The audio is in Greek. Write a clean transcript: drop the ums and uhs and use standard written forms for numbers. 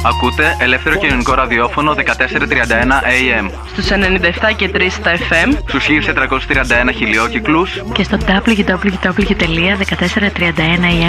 Ακούτε ελεύθερο κοινωνικό ραδιόφωνο 1431 AM. Στους 97 και 3 στα FM. Στους 1431 χιλιόκυκλους. Και στο www.1431am.